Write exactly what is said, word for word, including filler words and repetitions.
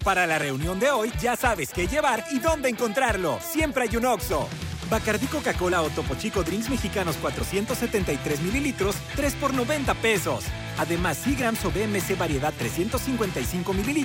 Para la reunión de hoy, ya sabes qué llevar y dónde encontrarlo. Siempre hay un Oxxo. Bacardí Coca-Cola o Topo Chico Drinks Mexicanos cuatrocientos setenta y tres mililitros, tres por noventa pesos. Además, Seagrams o B M C Variedad trescientos cincuenta y cinco mililitros.